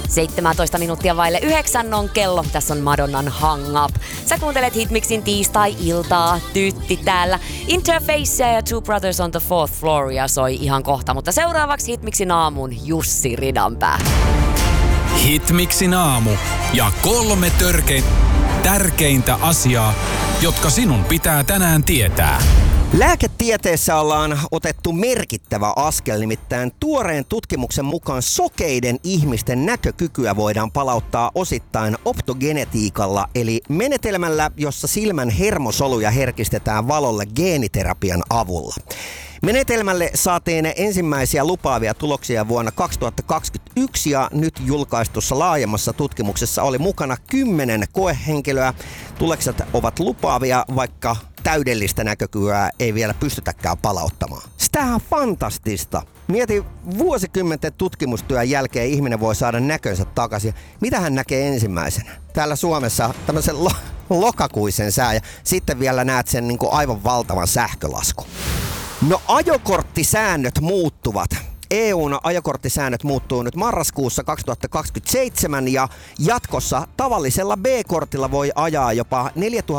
17 minuuttia vaille 9 on kello. Tässä on Madonnan Hang Up. Sä kuuntelet Hitmixin tiistai-iltaa. Tytti täällä. Interface ja Two Brothers on the Fourth Flooria soi ihan kohta. Mutta seuraavaksi Hitmixin aamun Jussi Ridanpää. Hitmixin aamu ja 3 tärkeintä asiaa, jotka sinun pitää tänään tietää. Lääketieteessä ollaan otettu merkittävä askel, nimittäin tuoreen tutkimuksen mukaan sokeiden ihmisten näkökykyä voidaan palauttaa osittain optogenetiikalla, eli menetelmällä, jossa silmän hermosoluja herkistetään valolle geeniterapian avulla. Menetelmälle saatiin ensimmäisiä lupaavia tuloksia vuonna 2021 ja nyt julkaistussa laajemmassa tutkimuksessa oli mukana 10 koehenkilöä. Tulokset ovat lupaavia, vaikka täydellistä näkökykyä ei vielä pystytäkään palauttamaan. Sitähän on fantastista. Mieti, vuosikymmenten tutkimustyön jälkeen ihminen voi saada näkönsä takaisin. Mitä hän näkee ensimmäisenä? Täällä Suomessa tämmöisen lokakuisen sää ja sitten vielä näet sen niin kuin aivan valtavan sähkölaskun. No, ajokorttisäännöt muuttuvat. EU:n ajokorttisäännöt muuttuu nyt marraskuussa 2027 ja jatkossa tavallisella B-kortilla voi ajaa jopa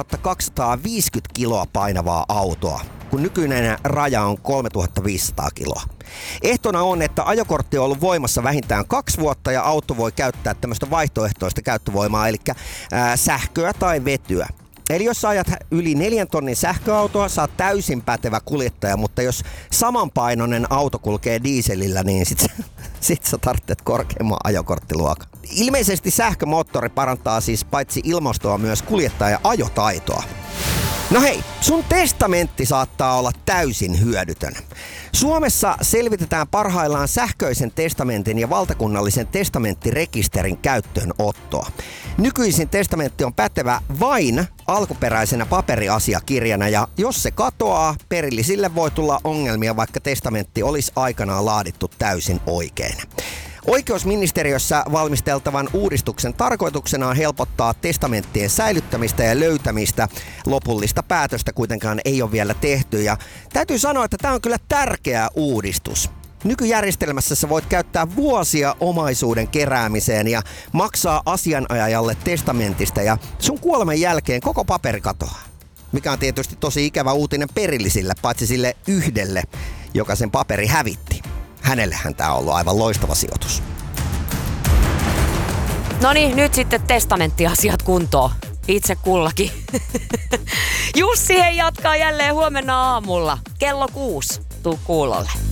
4250 kiloa painavaa autoa, kun nykyinen raja on 3500 kiloa. Ehtona on, että ajokortti on ollut voimassa vähintään 2 vuotta ja auto voi käyttää tämmöistä vaihtoehtoista käyttövoimaa, eli sähköä tai vetyä. Eli jos sä ajat yli 4 tonnin sähköautoa, sä oot täysin pätevä kuljettaja, mutta jos samanpainoinen auto kulkee dieselillä, niin sit sä tarvitset korkeamman ajokorttiluokan. Ilmeisesti sähkömoottori parantaa siis paitsi ilmastoa myös kuljettajan ajotaitoa. No hei, sun testamentti saattaa olla täysin hyödytön. Suomessa selvitetään parhaillaan sähköisen testamentin ja valtakunnallisen testamenttirekisterin käyttöönottoa. Nykyisin testamentti on pätevä vain alkuperäisenä paperiasiakirjana ja jos se katoaa, perillisille voi tulla ongelmia, vaikka testamentti olisi aikanaan laadittu täysin oikein. Oikeusministeriössä valmisteltavan uudistuksen tarkoituksena on helpottaa testamenttien säilyttämistä ja löytämistä. Lopullista päätöstä kuitenkaan ei ole vielä tehty ja täytyy sanoa, että tämä on kyllä tärkeä uudistus. Nykyjärjestelmässä sä voit käyttää vuosia omaisuuden keräämiseen ja maksaa asianajajalle testamentista ja sun kuoleman jälkeen koko paperi katoaa. Mikä on tietysti tosi ikävä uutinen perillisille, paitsi sille yhdelle, joka sen paperi hävitti. Hänellehän tää on ollut aivan loistava sijoitus. Noniin, nyt sitten testamenttiasiat kuntoon. Itse kullakin. Jussi hei jatkaa jälleen huomenna aamulla. Kello 6. Tuu kuulolle.